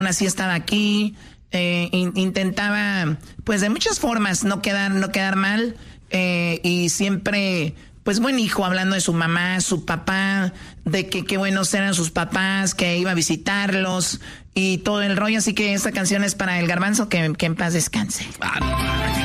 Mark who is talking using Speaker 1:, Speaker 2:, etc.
Speaker 1: así estaba aquí, intentaba, pues de muchas formas, no quedar mal, y siempre, pues buen hijo, hablando de su mamá, su papá, de que qué buenos eran sus papás, que iba a visitarlos y todo el rollo. Así que esta canción es para el Garbanzo, que en paz descanse.